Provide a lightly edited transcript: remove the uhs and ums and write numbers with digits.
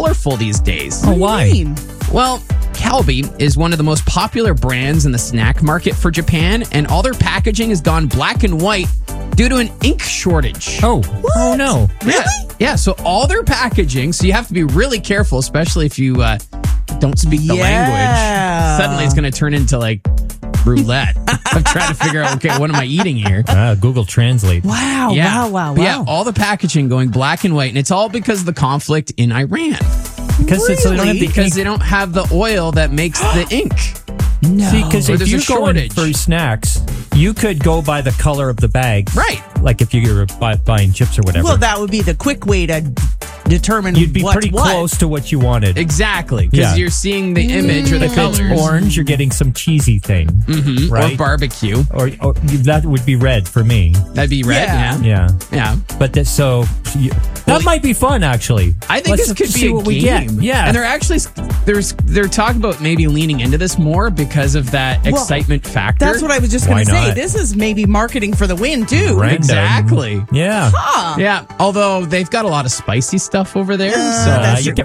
colorful these days. Oh, why? Well, Calbee is one of the most popular brands in the snack market for Japan, and all their packaging has gone black and white due to an ink shortage. Oh no. Really? Yeah, so all their packaging, so you have to be really careful, especially if you don't speak the language. Suddenly it's going to turn into like roulette. I'm trying to figure out, okay, what am I eating here? Google Translate. Wow, Yeah. wow. But yeah, all the packaging going black and white, and it's all because of the conflict in Iran. Because so they don't have the Because ink. they don't have the oil that makes the ink. No. See, because Or if there's you a go in shortage. for snacks, you could go by the color of the bags. Right. Like if you were buying chips or whatever. Well, that would be the quick way to determine you'd be what's pretty what. close to what you wanted. Exactly, because Yeah. you're seeing the image or the If colors. it's orange, you're getting some cheesy thing. Right? Or barbecue. Or that would be red for me. That'd be red, Yeah. yeah. Yeah. Yeah. But that might be fun, actually. I think Let's this could see be a what game. we get. Yeah. And they're talking about maybe leaning into this more because of that excitement factor. That's what I was just going Why to say. not? This is maybe marketing for the win, too. Random. Exactly. Yeah. Yeah. Although they've got a lot of spicy stuff over there. So you